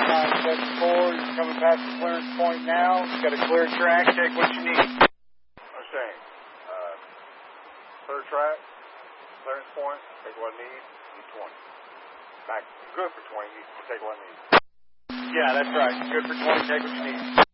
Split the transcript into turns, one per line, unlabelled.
974, you're coming past the clearance point now. You've got a clear track, take what you need.
Understand. Clear track, clearance point, take what I need, need 20. Back, good for 20, you take what I need.
Yeah, that's right. Good for 20, take what you need.